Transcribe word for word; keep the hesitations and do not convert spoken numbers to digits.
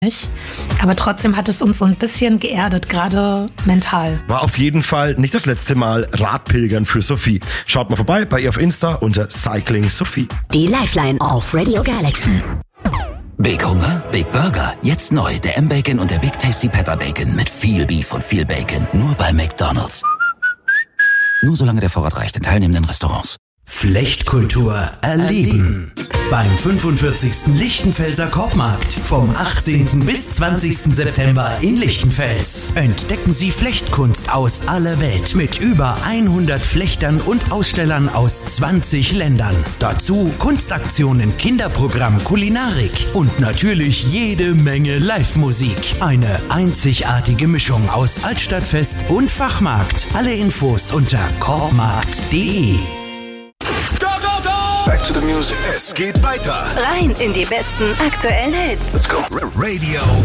nicht. Aber trotzdem hat es uns so ein bisschen geerdet, gerade mental. War auf jeden Fall nicht das letzte Mal Radpilgern für Sophie. Schaut mal vorbei bei ihr auf Insta unter Cycling Sophie. Die Lifeline auf Radio Galaxy. Big Hunger, Big Burger. Jetzt neu der M-Bacon und der Big Tasty Pepper Bacon mit viel Beef und viel Bacon. Nur bei McDonald's. Nur solange der Vorrat reicht in teilnehmenden Restaurants. Flechtkultur erleben. Beim fünfundvierzigsten Lichtenfelser Korbmarkt vom achtzehnten bis zwanzigsten September in Lichtenfels. Entdecken Sie Flechtkunst aus aller Welt mit über hundert Flechtern und Ausstellern aus zwanzig Ländern. Dazu Kunstaktionen, Kinderprogramm, Kulinarik und natürlich jede Menge Live-Musik. Eine einzigartige Mischung aus Altstadtfest und Fachmarkt. Alle Infos unter korbmarkt punkt de. Back to the music. Es geht weiter. Rein in die besten aktuellen Hits. Let's go. Radio